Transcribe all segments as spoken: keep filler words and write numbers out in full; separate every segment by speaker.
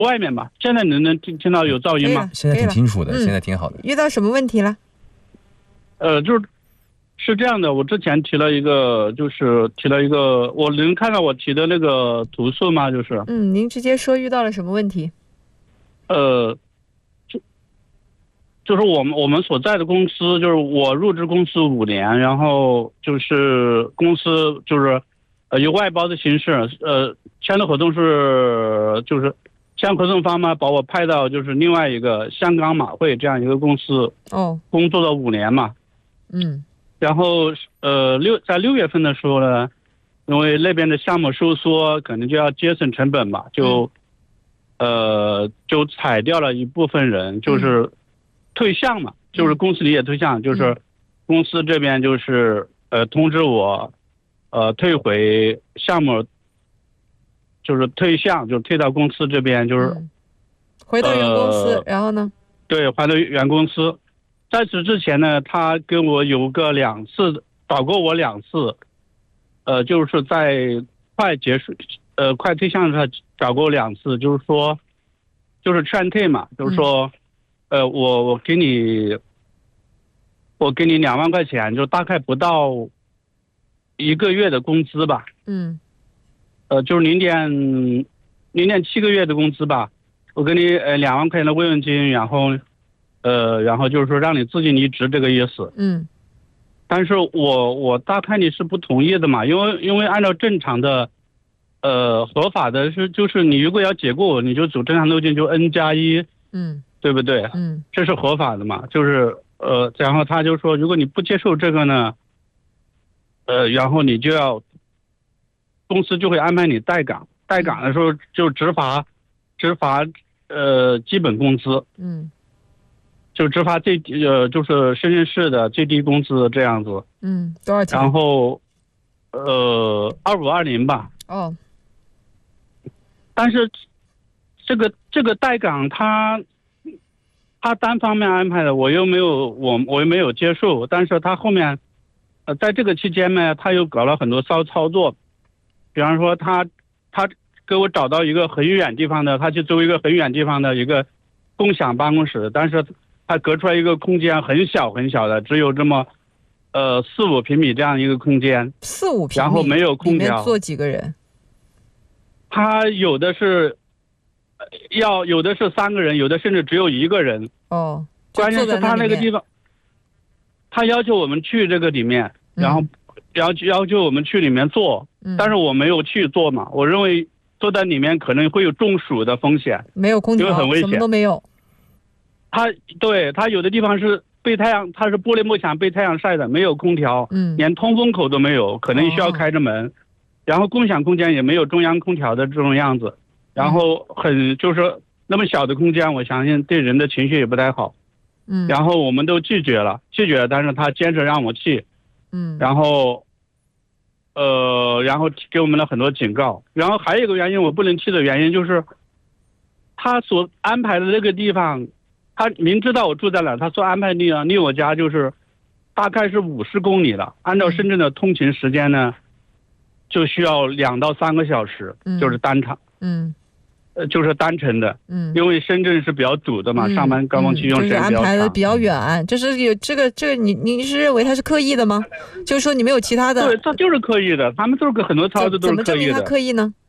Speaker 1: 外面吧。现在能能听听到有噪音吗？
Speaker 2: 现在挺清楚的，现在挺好的。
Speaker 3: 遇到什么问题了？
Speaker 1: 呃，就是是这样的，我之前提了一个，就是提了一个，我能看到我提的那个投诉吗？就是，
Speaker 3: 嗯，您直接说遇到了什么问题？
Speaker 1: 呃，就就是我们我们所在的公司，就是我入职公司五年，然后就是公司就是呃以外包的形式，呃签的合同是就是签合同方嘛，把我派到就是另外一个香港马会这样一个公司
Speaker 3: 哦，
Speaker 1: 工作了五年嘛。
Speaker 3: 嗯，
Speaker 1: 然后呃六在六月份的时候呢，因为那边的项目收缩，可能就要节省成本嘛，就、嗯、呃就裁掉了一部分人，就是退项嘛，嗯、就是公司里也退项，就是公司这边就是呃通知我，呃退回项目，就是退项，就退到公司这边，就是、
Speaker 3: 嗯、回到原公司、呃，然后呢？
Speaker 1: 对，回到原公司。在此之前呢，他跟我有个两次找过我两次，呃，就是在快结束，呃，快退项的时候找过我两次，就是说，就是劝退嘛，就是说，嗯、呃，我我给你，我给你两万块钱，就大概不到一个月的工资吧，
Speaker 3: 嗯，
Speaker 1: 呃，就是零点零点七个月的工资吧，我给你呃两万块钱的慰问金，然后。呃，然后就是说让你自己离职这个意思。
Speaker 3: 嗯，
Speaker 1: 但是我我大概率是不同意的嘛，因为因为按照正常的，呃，合法的是就是你如果要解雇，你就走正常路径，就 N 加一，
Speaker 3: 嗯，
Speaker 1: 对不对？
Speaker 3: 嗯，
Speaker 1: 这是合法的嘛，就是呃，然后他就说，如果你不接受这个呢，呃，然后你就要，公司就会安排你待岗，待岗的时候就执罚，执罚呃基本工资。
Speaker 3: 嗯。
Speaker 1: 就执法最低呃，就是深圳市的最低工资这样子。
Speaker 3: 嗯，多少钱？
Speaker 1: 然后，呃，二五二零吧。
Speaker 3: 哦。
Speaker 1: 但是，这个这个待岗他，他单方面安排的，我又没有我我又没有接受。但是他后面，呃，在这个期间呢，他又搞了很多骚操作，比方说他他给我找到一个很远地方的，他去租一个很远地方的一个共享办公室，但是。他隔出来一个空间很小很小的，只有这么，呃四五平米这样一个空间，
Speaker 3: 四五平米，
Speaker 1: 然后没有空调，
Speaker 3: 里面坐几个人？
Speaker 1: 他有的是，要有的是三个人，有的甚至只有一个人。
Speaker 3: 哦，
Speaker 1: 关键是他那个地方，他要求我们去这个里面，然后要求要求我们去里面坐，
Speaker 3: 嗯、
Speaker 1: 但是我没有去坐嘛，我认为坐在里面可能会有中暑的风险，
Speaker 3: 没有空调，
Speaker 1: 因为很危险，
Speaker 3: 什么都没有。
Speaker 1: 他对他有的地方是被太阳，它是玻璃幕墙被太阳晒的，没有空调，
Speaker 3: 嗯，
Speaker 1: 连通风口都没有，可能需要开着门，哦、然后共享空间也没有中央空调的这种样子，然后很就是那么小的空间，我相信对人的情绪也不太好，
Speaker 3: 嗯，
Speaker 1: 然后我们都拒绝了，拒绝了，但是他坚持让我去，
Speaker 3: 嗯，
Speaker 1: 然后，呃，然后给我们了很多警告，然后还有一个原因我不能去的原因就是，他所安排的那个地方。他明知道我住在哪，他说安排离离我家就是大概是五十公里了。按照深圳的通勤时间呢，就需要两到三个小时，
Speaker 3: 嗯、
Speaker 1: 就是单程，
Speaker 3: 嗯，
Speaker 1: 呃，就是单程的，
Speaker 3: 嗯，
Speaker 1: 因为深圳是比较堵的嘛，嗯、上班高峰期用时间比较长，
Speaker 3: 就是安排的比较远，就是有这个这个你你是认为他是刻意的吗？就是说你没有其他的？
Speaker 1: 对，这就是刻意的，他们都是很多操作都是刻意的。
Speaker 3: 怎么证明他刻意呢？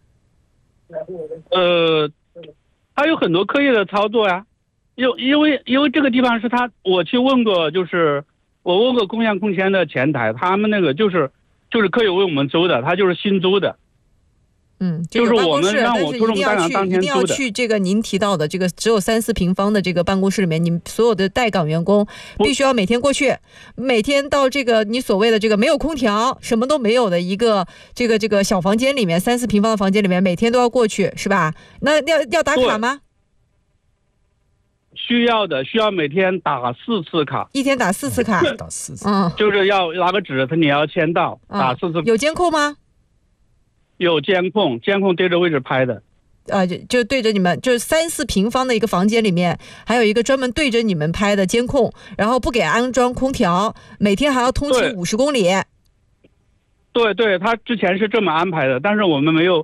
Speaker 1: 呃，他有很多刻意的操作呀。因因为因为这个地方是他，我去问过，就是我问过共享空间的前台，他们那个就是就是可以为我们租的，他就是新租的，
Speaker 3: 嗯，
Speaker 1: 就是我们让我出
Speaker 3: 一定要去一定要去这个您提到的这个只有三四平方的这个办公室里面，你们所有的待岗员工必须要每天过去，每天到这个你所谓的这个没有空调、什么都没有的一个这个这个小房间里面，三四平方的房间里面，每天都要过去，是吧？那要要打卡吗？
Speaker 1: 需要的，需要每天打四次卡，
Speaker 3: 一天打四次卡，
Speaker 2: 打四次，
Speaker 3: 嗯，
Speaker 1: 就是要拿个纸，你要签到，嗯、打四次。
Speaker 3: 有监控吗？
Speaker 1: 有监控，监控对着位置拍的。
Speaker 3: 呃，就就对着你们，就是三四平方的一个房间里面，还有一个专门对着你们拍的监控，然后不给安装空调，每天还要通勤五十公里。
Speaker 1: 对对，他之前是这么安排的，但是我们没有。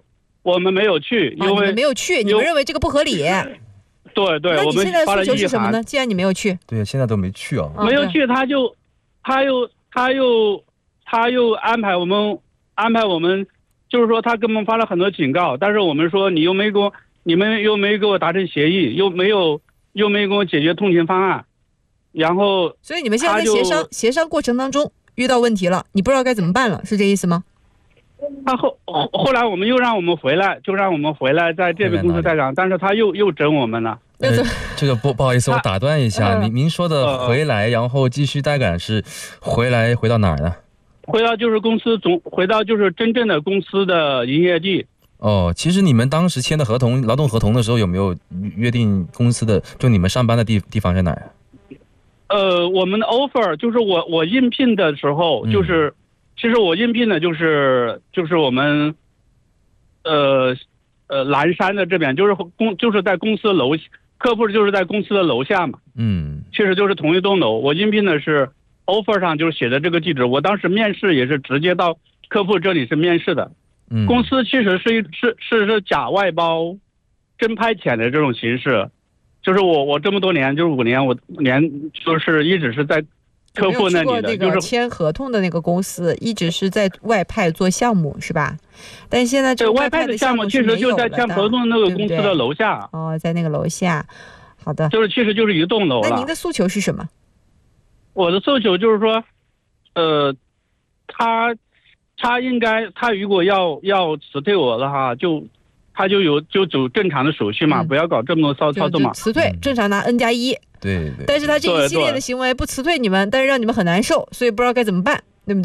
Speaker 1: 我们没有去，因为、
Speaker 3: 啊、你们没有去，你们认为这个不合理。
Speaker 1: 对对，
Speaker 3: 那你现在诉求是什么
Speaker 1: 呢？
Speaker 3: 既然你没有去，
Speaker 2: 对，现在都没去啊，
Speaker 1: 没有去，他就，他又他又他又安排我们安排我们，就是说他给我们发了很多警告，但是我们说你又没给我，你们又没给我达成协议，又没有又没给我解决通勤方案，然后
Speaker 3: 所以你们现在在协商协商过程当中遇到问题了，你不知道该怎么办了，是这意思吗？
Speaker 1: 他后后来我们又让我们回来，就让我们回来在这边公司待岗，但是他又又整我们了。
Speaker 2: 呃、这个不不好意思，我打断一下，您您说的回来，然后继续待岗是回来回到哪儿呢？
Speaker 1: 回到就是公司总回到就是真正的公司的营业地。
Speaker 2: 哦，其实你们当时签的合同，劳动合同的时候有没有约定公司的就你们上班的地地方在哪儿？
Speaker 1: 呃，我们的 offer 就是我我应聘的时候，就是、嗯、其实我应聘的就是就是我们呃呃蓝山的这边，就是公就是在公司楼客户就是在公司的楼下嘛，
Speaker 2: 嗯，
Speaker 1: 其实就是同一栋楼。我应聘的是 offer 上就是写的这个地址，我当时面试也是直接到客户这里是面试的。嗯，公司其实是一是是是假外包、真派遣的这种形式。就是我我这么多年就是五年，我年就是一直是在客户那里的，就是
Speaker 3: 签合同的那个公司一直是在外派做项目是吧？但现在这个
Speaker 1: 外派的项目其实就在签合同那个公司的楼下。
Speaker 3: 对对哦，在那个楼下。好的，
Speaker 1: 就是其实就是一栋楼了。
Speaker 3: 那您的诉求是什么？
Speaker 1: 我的诉求就是说，呃，他他应该他如果要要辞退我的话，就。他就有就走正常的手续嘛，嗯、不要搞这么多操操作嘛。
Speaker 3: 辞退正常拿 N 加一，
Speaker 2: 对对。
Speaker 3: 但是他这一系列的行为不辞退你们，但是让你们很难受，所以不知道该怎么办。